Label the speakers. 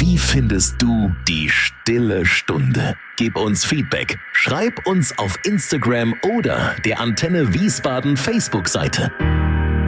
Speaker 1: Wie findest du die Stille Stunde? Gib uns Feedback. Schreib uns auf Instagram oder der Antenne Wiesbaden Facebook-Seite.